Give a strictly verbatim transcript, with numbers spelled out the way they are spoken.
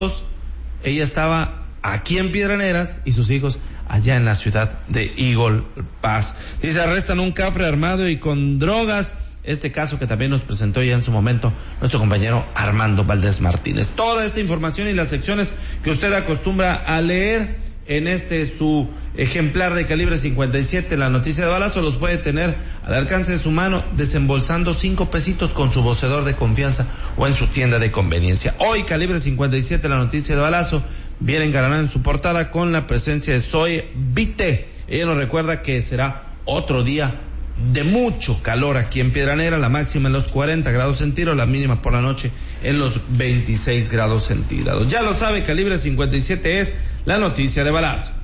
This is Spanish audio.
ella estaba aquí en Piedraneras y sus hijos allá en la ciudad de Eagle Pass. Dice, arrestan un cafre armado y con drogas. Este caso que también nos presentó ya en su momento nuestro compañero Armando Valdés Martínez. Toda esta información y las secciones que usted acostumbra a leer en este su ejemplar de calibre cincuenta y siete, la noticia de balazo, los puede tener al alcance de su mano desembolsando cinco pesitos con su vocedor de confianza o en su tienda de conveniencia. Hoy, calibre cincuenta y siete, la noticia de balazo, viene engalanada en su portada con la presencia de Zoe Vite. Ella nos recuerda que será otro día de mucho calor aquí en Piedra Negra, la máxima en los cuarenta grados centígrados, la mínima por la noche en los veintiséis grados centígrados. Ya lo sabe, calibre cincuenta y siete es la noticia de balazo.